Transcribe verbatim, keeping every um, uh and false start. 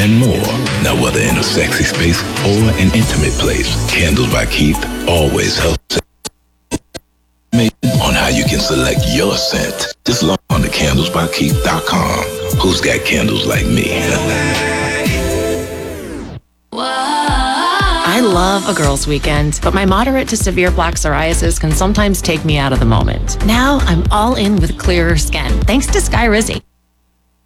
and more. Now, whether in a sexy space or an intimate place, Candles by Keith always helps on how you can select your scent. Just log on to candles by keith dot com. Who's got candles like me? I love a girls' weekend, but my moderate to severe plaque psoriasis can sometimes take me out of the moment. Now I'm all in with clearer skin, thanks to Skyrizi.